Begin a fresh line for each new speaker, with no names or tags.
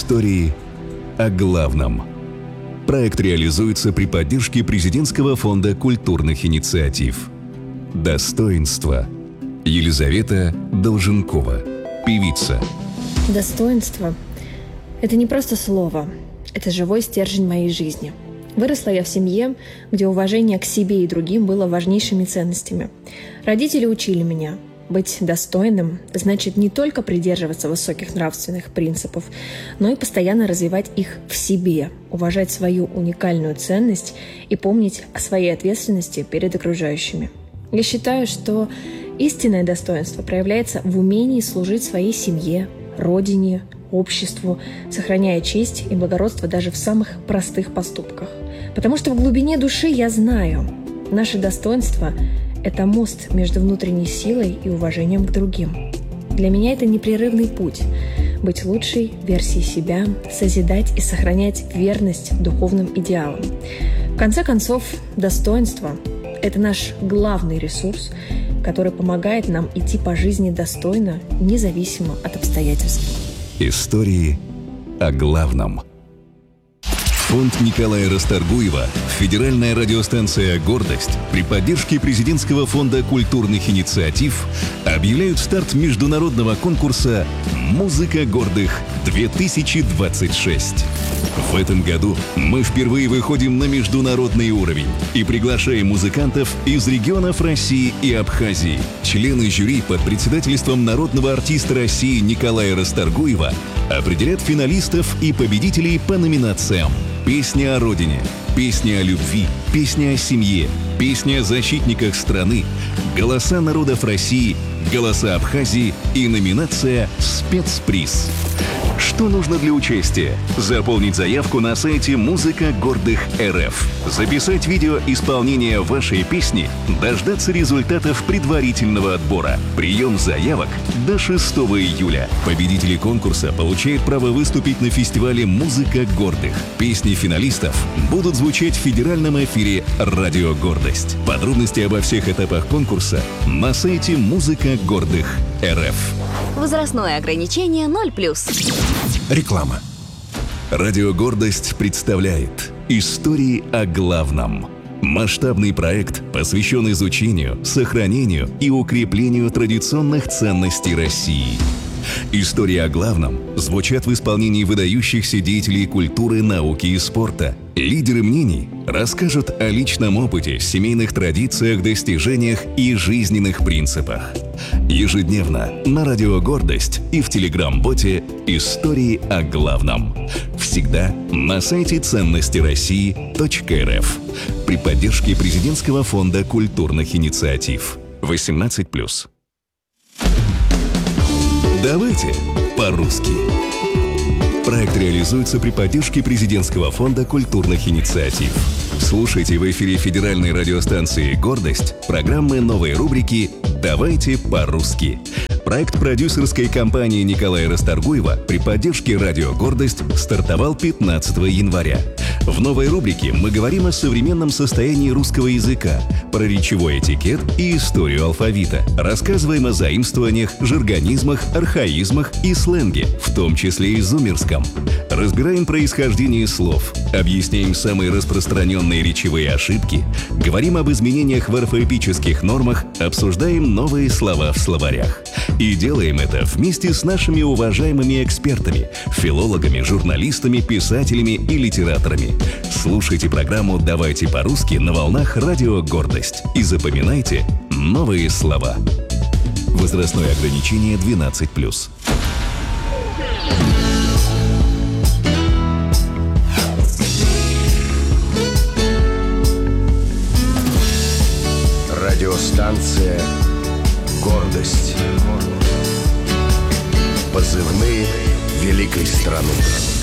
Истории о главном. Проект реализуется при поддержке Президентского фонда культурных инициатив. Достоинство. Елизавета Долженкова, певица.
Достоинство – это не просто слово, это живой стержень моей жизни. Выросла я в семье, где уважение к себе и другим было важнейшими ценностями. Родители учили меня: быть достойным значит не только придерживаться высоких нравственных принципов, но и постоянно развивать их в себе, уважать свою уникальную ценность и помнить о своей ответственности перед окружающими. Я считаю, что истинное достоинство проявляется в умении служить своей семье, родине, обществу, сохраняя честь и благородство даже в самых простых поступках. Потому что в глубине души я знаю, наше достоинство – это мост между внутренней силой и уважением к другим. Для меня это непрерывный путь – быть лучшей версией себя, созидать и сохранять верность духовным идеалам. В конце концов, достоинство – это наш главный ресурс, который помогает нам идти по жизни достойно, независимо от обстоятельств.
Истории о главном. Фонд Николая Расторгуева, федеральная радиостанция «Гордость» при поддержке Президентского фонда культурных инициатив объявляют старт международного конкурса «Музыка гордых-2026». В этом году мы впервые выходим на международный уровень и приглашаем музыкантов из регионов России и Абхазии. Члены жюри под председательством народного артиста России Николая Расторгуева определят финалистов и победителей по номинациям: «Песня о родине», «Песня о любви», «Песня о семье», «Песня о защитниках страны», «Голоса народов России», «Голоса Абхазии» и номинация «Спецприз». Что нужно для участия? Заполнить заявку на сайте «Музыка гордых РФ», записать видео исполнения вашей песни, дождаться результатов предварительного отбора. Прием заявок до 6 июля. Победители конкурса получают право выступить на фестивале «Музыка гордых». Песни финалистов будут звучать в федеральном эфире «Радио Гордость». Подробности обо всех этапах конкурса на сайте «Музыка гордых РФ».
Возрастное ограничение 0+.
Реклама.
Радио «Гордость» представляет «Истории о главном». Масштабный проект посвящен изучению, сохранению и укреплению традиционных ценностей России. Истории о главном звучат в исполнении выдающихся деятелей культуры, науки и спорта. Лидеры мнений расскажут о личном опыте, семейных традициях, достижениях и жизненных принципах. Ежедневно на Радио «Гордость» и в телеграм-боте «Истории о главном». Всегда на сайте ценностироссии.рф при поддержке Президентского фонда культурных инициатив. 18+. Давайте по-русски. Проект реализуется при поддержке Президентского фонда культурных инициатив. Слушайте в эфире федеральной радиостанции «Гордость» программы новой рубрики «Давайте по-русски». Проект продюсерской компании Николая Расторгуева при поддержке «Радио Гордость» стартовал 15 января. В новой рубрике мы говорим о современном состоянии русского языка, про речевой этикет и историю алфавита. Рассказываем о заимствованиях, жаргонизмах, архаизмах и сленге, в том числе и зумерском. Разбираем происхождение слов, объясняем самые распространенные речевые ошибки, говорим об изменениях в орфоэпических нормах, обсуждаем новые слова в словарях. И делаем это вместе с нашими уважаемыми экспертами, филологами, журналистами, писателями и литераторами. Слушайте программу «Давайте по-русски» на волнах «Радио Гордость» и запоминайте новые слова. Возрастное ограничение 12+.
Радиостанция «Гордость». Позывные великой страны.